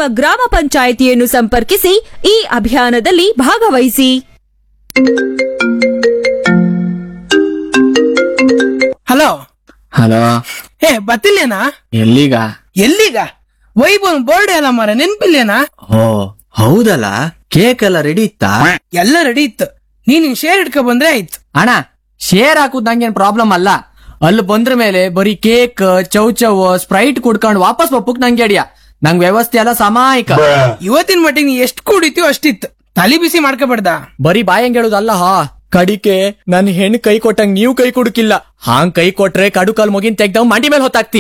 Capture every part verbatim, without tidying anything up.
ಗ್ರಾಮ ಪಂಚಾಯಿತಿಯನ್ನು ಸಂಪರ್ಕಿಸಿ ಈ ಅಭಿಯಾನದಲ್ಲಿ ಭಾಗವಹಿಸಿ. ಹಲೋ ಹಲೋ, ಏ ಬತ್ತಿಲ್ಲೇನಾ? ಎಲ್ಲಿಗ? ಎಲ್ಲಿಗ? ವೈಭವ್ ಬರ್ಡೇ ಅಲ್ಲ ಮಾರ, ನೆನ್ಪಿಲ್ಲೇನಾ? ಓ ಹೌದಲ್ಲ, ಕೇಕ್ ಎಲ್ಲ ರೆಡಿ ಇತ್ತಾ? ಎಲ್ಲ ರೆಡಿ ಇತ್ತು, ನೀನ್ ಶೇರ್ ಇಟ್ಕೊ ಬಂದ್ರೆ ಆಯ್ತು. ಅಣ್ಣ, ಶೇರ್ ಹಾಕುದ್ ನಂಗೇನ್ ಪ್ರಾಬ್ಲಮ್ ಅಲ್ಲ. ಅಲ್ಲಿ ಬಂದ್ರ ಮೇಲೆ ಬರೀ ಕೇಕ್, ಚೌ ಚೌ, ಸ್ಪ್ರೈಟ್ ಕುಡ್ಕೊಂಡು ವಾಪಸ್ ಬಪ್ಪಕ್ ನಂಗೆ ಅಡಿಯ. ನಂಗ್ ವ್ಯವಸ್ಥೆ ಎಲ್ಲ ಸಮಾಯಿಕ. ಇವತ್ತಿನ ಮಟ್ಟಿಗೆ ನೀ ಎಷ್ಟ್ ಕುಡಿತೀವೋ ಅಷ್ಟಿತ್ತು, ತಲಿ ಬಿಸಿ ಮಾಡ್ಕೋಬೇಡ್ದ. ಬರೀ ಬಾಯಂಗ್ ಹೇಳುದಲ್ಲ ಹಾ, ಕಡಿಕೆ ನನ್ ಹೆಣ್ ಕೈ ಕೊಟ್ಟಂಗ್ ನೀವು ಕೈ ಕೊಡುಕಿಲ್ಲ. ಹಾಂಗ್ ಕೈ ಕೊಟ್ರೆ ಕಡುಕಲ್ ಮುಗಿನ್ ತೆಗ್ದವ್ ಮಂಡಿ ಮೇಲೆ ಹೊತ್ತಾಕ್ತಿ.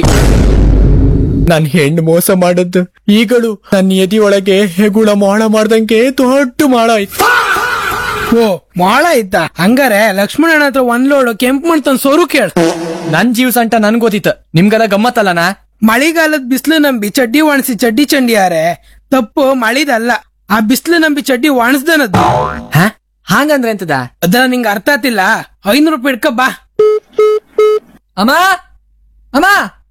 ನನ್ ಹೆಣ್ಣು ಮೋಸ ಮಾಡದ್ದು ಈಗಳು ನನ್ನ ಎದಿ ಒಳಗೆ ಹೆಗುಳ ಮಾಳ ಮಾಡ್ದಂಗೆ ದೊಡ್ಡ ಮಾಳ ಆಯ್ತು. ಓ ಮಾಳ ಆಯ್ತಾ? ಹಂಗಾರೆ ಲಕ್ಷ್ಮಣನ ಹತ್ರ ಒಂದ್ ಲೋಡ್ ಕೆಂಪು ಮಣ್ ತಂದ್ ಸೋರು ಕೇಳ. ನನ್ ಜೀವ ಸಂಟ ನನ್ ಗೊತ್ತಿತ್ತು, ನಿಮ್ಗೆಲ್ಲ ಗಮ್ಮತ್ತಲ್ಲನಾ? ಮಳಿಗಾಲದ ಬಿಸಿಲು ನಂಬಿ ಚಡ್ಡಿ ಒಣಸಿ ಚಡ್ಡಿ ಚಂಡಿಯಾರೆ ತಪ್ಪು ಮಳಿದಲ್ಲ, ಆ ಬಿಸಿಲು ನಂಬಿ ಚಡ್ಡಿ ಒಣಸ್ದನದ್ದು. ಹ ಹಾಗಂದ್ರೆ ಎಂತದ? ಅದನ್ನ ನಿಂಗ ಅರ್ಥ ಆತಿಲ್ಲ? ಐನೂರು ರೂಪಾಯಿ ಇಡ್ಕ ಬಾ. ಅಮ್ಮ ಅಮ್ಮ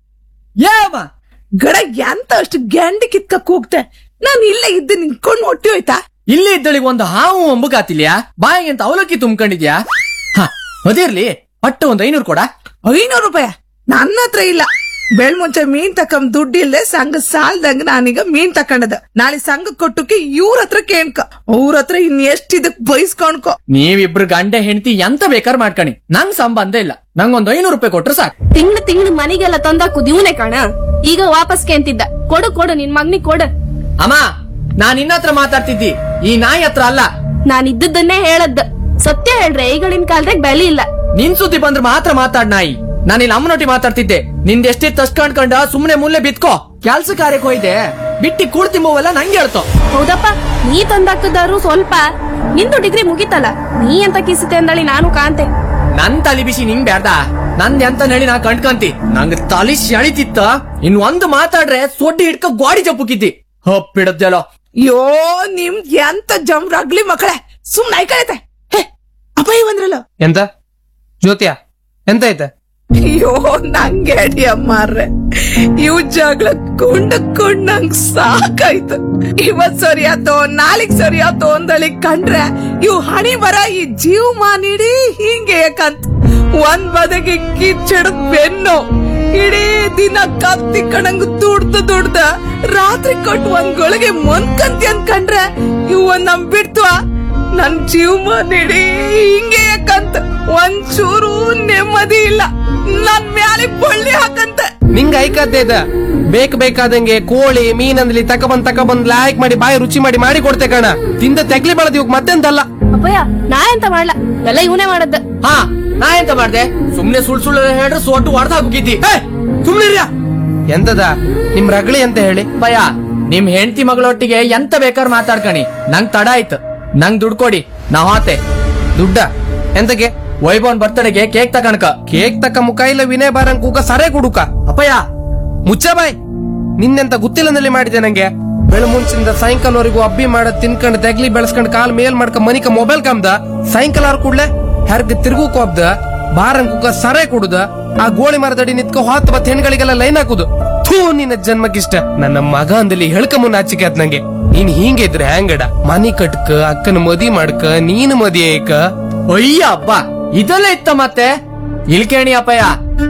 ಏ ಅಮ್ಮ, ಗಡ ಎಂತ ಅಷ್ಟು ಗ್ಯಾಂಡಿ ಕಿತ್ಕ ಕೂಗ್ತೆ? ನಾನು ಇಲ್ಲೇ ಇದ್ದು ನಿಂತ್ಕೊಂಡು ಹೊಟ್ಟಿ ಹೋಯ್ತಾ? ಇಲ್ಲಿ ಇದ್ದಳಿಗೆ ಒಂದು ಹಾವು ಅಂಬುಗಾತಿಲ್ಯಾ? ಬಾಯಿಗೆ ಅಂತ ಅವಲಕ್ಕಿ ತುಂಬ್ಕೊಂಡಿದ್ಯಾ? ಹ ಅದಿರ್ಲಿ, ಪಟ್ಟು ಒಂದ್ ಐನೂರು ಕೊಡ. ಐನೂರು ರೂಪಾಯಿ ನನ್ನ ಹತ್ರ ಇಲ್ಲ. ಬೆಳ್ ಮುಂಚೆ ಮೀನ್ ತಕೊಂಡ್ ದುಡ್ಡು ಇಲ್ದೆ ಸಂಘ ಸಾಲ್ದಂಗ ನಾನೀಗ ಮೀನ್ ತಕೊಂಡದ. ನಾಳೆ ಸಂಘ ಕೊಟ್ಟಕ್ಕೆ ಇವ್ರ ಹತ್ರ ಕೇಳ್ಕ, ಅವ್ರ ಹತ್ರ ಇನ್ ಎಷ್ಟ್ ಇದಕ್ ಬೈಸ್ಕೊಂಡ್ಕೊ. ನೀವಿಬ್ರು ಗಂಡ ಹೆಂಡತಿ ಎಂತ ಬೇಕಾರ್ ಮಾಡ್ಕಣಿ, ನಂಗ್ ಸಂಬಂಧ ಇಲ್ಲ. ನಂಗೊಂದ್ ಐನೂರು ರೂಪಾಯಿ ಕೊಟ್ರೆ ಸಾಕು. ತಿಂಗ್ಳು ತಿಂಗ್ಳು ಮನೆಗೆಲ್ಲ ತಂದಾಕುದ್ ಇವನೇ ಕಾಣ. ಈಗ ವಾಪಸ್ ಕೇಂತಿದ್ದ, ಕೊಡು ಕೊಡು ನಿನ್ ಮಗ್ನಿಗ್ ಕೊಡು. ಅಮ್ಮ, ನಾನ್ ನಿನ್ನ ಹತ್ರ ಮಾತಾಡ್ತಿದ್ದಿ, ಈ ನಾಯಿ ಹತ್ರ ಅಲ್ಲ. ನಾನ್ ಇದ್ದದ್ದನ್ನೇ ಹೇಳದ್ದ. ಸತ್ಯ ಹೇಳ್ರೆ ಈಗಳಿನ ಕಾಲದಾಗ ಬೆಲೆ ಇಲ್ಲ. ನಿನ್ ಸುದ್ದಿ ಬಂದ್ರೆ ಮಾತ್ರ ಮಾತಾಡ್ ನಾಯಿ. ನಾನಿಲ್ಲಿ ಅಮ್ಮನೊಟ್ಟಿ ಮಾತಾಡ್ತಿದ್ದೆ. ನಿಂದ ಎಷ್ಟಿತ್ತು ಅಷ್ಟ್ ಕಂಡ್ಕೊಂಡ ಸುಮ್ನೆ ಮುಲ್ಲೆ ಬಿತ್ಕೋ. ಕೆಲ್ಸ ಕಾರ್ಯಕ್ಕೆ ಹೋಯ್ದೆ ಬಿಟ್ಟಿ ಕೂಡ್ತಿಂಬವೆಲ್ಲ ನಂಗೆ ಹೇಳ್ತೋ. ಹೌದಪ್ಪ, ನೀ ತಂದಾಕದಾರು ಸ್ವಲ್ಪ. ನಿಂದು ಡಿಗ್ರಿ ಮುಗಿತಲ್ಲ, ನೀ ಎಂತ ಕಿಸಿತೆ ಅಂದಳಿ ನಾನು ಕಾಂತೆ. ನನ್ ತಲಿ ಬಿಸಿ ನಿಂಗ್ ಬ್ಯಾಡ್ದ, ನಂದ್ ಎಂತ ನಳಿ ನಾ ಕಂಡ್ಕಂತಿ. ನಂಗ್ ತಲಿ ಶಣಿತಿತ್ತ, ಇನ್ ಒಂದು ಮಾತಾಡ್ರೆ ಸೊಡ್ಡಿ ಹಿಡ್ಕ ಗೋಡಿ ಜಪ್ಪುಕಿದ್ದಿ. ಹಪ್ಪಿಡದ್ದೆಲ್ಲ. ಯೋ ನಿಮ್ ಎಂತ ಜಮ್ರಾಗ್ಲಿ ಮಕ್ಕಳೇ, ಸುಮ್ನೆ ಐಕಳೈತೆ. ಹೇ ಅಪ್ಪ ಬಂದ್ರಲ್ಲ. ಎಂತ ಜ್ಯೋತಿಯ ಎಂತ ಐತೆ? ಅಯ್ಯೋ ನಂಗೆ ಅಡಿ ಅಮ್ಮಾರ್ರೆ, ಇವ್ ಜಗಳ ಕೊಂಡ ಕೊಂಡ್ ನಂಗ್ ಸಾಕಾಯ್ತು. ಇವತ್ ಸರಿ ಆತೋ ನಾಳಿಗ್ ಸರಿ ಆತೋ ಅಂದಳಿ ಕಂಡ್ರೆ ಇವ್ ಹಣಿ ಬರ ಈ ಜೀವ ಮಾನಿಡಿ ಹಿಂಗೆ ಯಾಕಂತ ಒಂದ್ ಬದಗೆ ಕಿಚ್ಚಡದ್ ಬೆನ್ನು ಇಡೀ ದಿನ ಕತ್ತಿ ಕಣಂಗ್ ದುಡ್ದ ದುಡ್ದ ರಾತ್ರಿ ಕೊಟ್ಟು ಒಂದ್ ಗಳಿಗೆ ಮೊನ್ಕಂತಿ ಅನ್ಕಂಡ್ರೆ ಇವ್ ಒಂದ್ ನಮ್ ಬಿಡ್ತವ. ನನ್ ಜೀವ ನೀಡಿ ಹಿಂಗೆ ಯಾಕಂತ ಒಂಚೂರು ನೆಮ್ಮದಿ ಇಲ್ಲ. ನನ್ ಮ್ಯಾಲೆ ಬಳ್ಳಿ ಹಾಕಂತ. ನಿಂಗ ಐಕದ್ದೇ ಇದ, ಬೇಕ್ ಬೇಕಾದಂಗೆ ಕೋಳಿ ಮೀನಂದ್ಲಿ ತಕಬಂದ್ ತಕಬಂದ್ ಲಾಯ್ಕ್ ಮಾಡಿ ಬಾಯಿ ರುಚಿ ಮಾಡಿ ಮಾಡಿ ಕೊಡ್ತೆ ಕಣ. ತಿಂದ ತೆಗ್ಲಿ ಬಳದ್ ಇವಾಗ ಮತ್ತೆಂತಲ್ಲ. ಅಪ್ಪಯ್ಯ, ನಾ ಎಂತ ಮಾಡ್ಲ, ಎಲ್ಲ ಇವನೇ ಮಾಡದ್ದ. ಹಾ ನಾ ಎಂತ ಮಾಡ್ದೆ? ಸುಮ್ನೆ ಸುಳ್ ಸುಳ್ಳು ಹೇಳ್ರೆ ಸೊಟ್ಟು ಹೊಡೆದ ಹಾಕಿದ್ದಿ. ಸುಮ್ನಿರ್ಯಾ. ಎಂತದ ನಿಮ್ ರಗಳಿ ಅಂತ ಹೇಳಿ? ಭಯ, ನಿಮ್ ಹೆಂಡತಿ ಮಗಳೊಟ್ಟಿಗೆ ಎಂತ ಬೇಕಾರ್ ಮಾತಾಡ್ಕಣಿ. ನಂಗ್ ತಡ ಆಯ್ತು, ನಂಗ್ ದುಡ್ಡು ಕೊಡಿ, ನಾ ಹೋತೆ. ದುಡ್ಡ ಎಂತಕ್ಕೆ? ವೈಭವನ್ ಬರ್ತಡೆಗೆ ಕೇಕ್ ತಕಣಕ. ಕೇಕ್ ತಕ್ಕ ಮುಖ ಇಲ್ಲ ವಿನಯ ಬಾರಂಗ್ ಕೂಗ ಸರೇ ಕುಡುಕ. ಅಪ್ಪಯ್ಯ ಮುಚ್ಚ ಬಾಯ್, ನಿನ್ನೆಂತ ಗೊತ್ತಿಲ್ಲದಲ್ಲಿ ಮಾಡಿದೆ ನಂಗೆ. ಬೆಳ ಮುಂಚಿಂದ ಸಾಯಂಕಾಲವರೆಗೂ ಅಬ್ಬಿ ಮಾಡದ್ ತಿನ್ಕೊಂಡ್ ತೆಗ್ಲಿ ಬೆಳೆಸ್ಕೊಂಡ್ ಕಾಲ್ ಮೇಲ್ ಮಾಡ್ಕೊಂಡ್ ಮನಿಕ ಮೊಬೈಲ್ ಕಮ್ದ. ಸಾಯಂಕಾಲ ಅವ್ರ ಕೂಡ್ಲೆ ಹೆರ್ಗ ತಿರುಗು ಕೋಬ್ದ, ಬಾರಂಗ್ ಕೂಗ ಸರೇ ಕುಡುದ, ಆ ಗೋಳಿ ಮರದಡಿ ನಿತ್ಕೊ ಹೊತ್ತು ಬತ್ ಹೆಣ್ಗಳಿಗೆಲ್ಲ ಲೈನ್ ಹಾಕುದು. ಥೂ ನಿನ್ನ ಜನ್ಮಕ್ಕಿಷ್ಟ. ನನ್ನ ಮಗ ಅಂದಲ್ಲಿ ಹೇಳ್ಕ ಮುನ್ನ ಆಚಿಕೆ ಆತ್ ನಂಗೆ. ನೀನ್ ಹಿಂಗೆ ಇದ್ರೆ ಹ್ಯಾಂಗಡ? ಮನಿ ಕಟ್ಕ, ಅಕ್ಕನ ಮದಿ ಮಾಡ್ಕ, ನೀನು ಮದಿ ಏಕ. ಅಯ್ಯ ಹಬ್ಬ, ಇದೆಲ್ಲ ಇತ್ತ ಮತ್ತೆ ಇಲ್ಕೇಣಿ ಅಪ್ಪಯ್ಯ.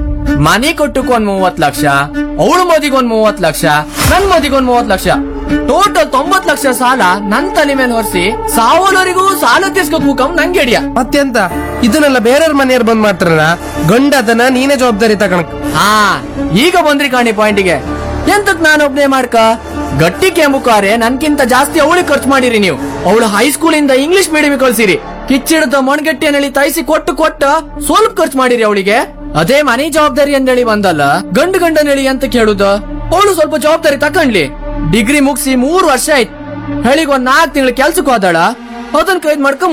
ಮನಿ ಕೊಟ್ಟಕ್ ಒಂದ್ ಮೂವತ್ ಲಕ್ಷ, ಅವಳ ಮದಿಗ್ ಒಂದ್ ಮೂವತ್ ಲಕ್ಷ, ನನ್ ಮದಿಗ್ ಒಂದ್ ಮೂವತ್ ಲಕ್ಷ, ಟೋಟಲ್ ತೊಂಬತ್ ಲಕ್ಷ ಸಾಲ ನನ್ ತಲೆ ಮೇಲೆ ಹೊರಿಸಿ ಸಾವನವರಿಗೂ ಸಾಲ ತೀರ್ಸ್ಕೊತ್ ಮುಖಂ ನಂಗೆ ಹಿಡಿಯ. ಮತ್ತೆಂತ ಇದನ್ನೆಲ್ಲ ಬೇರೆಯವ್ರ ಮನೆಯವ್ರು ಬಂದ್ ಮಾಡ್ತಾರಲ್ಲ, ಗಂಡ ಅದನ್ನ ನೀನೇ ಜವಾಬ್ದಾರಿ ತಗೊಳಕ್. ಹಾ ಈಗ ಬಂದ್ರಿ ಕಾಣಿ ಪಾಯಿಂಟಿಗೆ. ಎಂತಕ್ ನಾನೊಬ್ನೇ ಮಾಡ್ಕ? ಗಟ್ಟಿ ಕೆಂಬುಕಾರೆ ನನ್ಕಿಂತ ಜಾಸ್ತಿ ಅವಳಿಗೆ ಖರ್ಚು ಮಾಡಿರಿ ನೀವು. ಅವಳು ಹೈಸ್ಕೂಲ್ ಇಂದ ಇಂಗ್ಲಿಷ್ ಮೀಡಿಯಂ ಕಳ್ಸಿರಿ. ಕಿಚ್ಚಿಡದ ಮಣ್ಗಟ್ಟಿ ನೆಳಿ ತೈಸಿ ಕೊಟ್ಟು ಕೊಟ್ಟ ಸ್ವಲ್ಪ ಖರ್ಚು ಮಾಡಿರಿ ಅವಳಿಗೆ. ಅದೇ ಮನೆ ಜವಾಬ್ದಾರಿ ಅಂದೇಳಿ ಬಂದಲ್ಲ, ಗಂಡು ಗಂಡ ನೆಳಿ ಅಂತ ಕೇಳುದ? ಅವಳು ಸ್ವಲ್ಪ ಜವಾಬ್ದಾರಿ ತಕೊಂಡ್ಲಿ. ಡಿಗ್ರಿ ಮುಗಿಸಿ ಮೂರು ವರ್ಷ ಆಯ್ತು, ಹೇಳಿಗೊಂದ್ ನಾಲ್ಕು ತಿಂಗಳು ಕೆಲ್ಸಕ್ಕೆ ಹೋದಾಳ, ಅದನ್ ಕೈದ್ ಮಾಡ್ಕೊಂಡ್